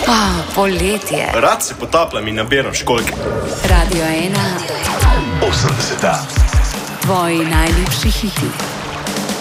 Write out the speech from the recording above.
Poletje. Rad se potapljam in nabiram školjke. Radio 1. 80. Tvoji najljubši hiti.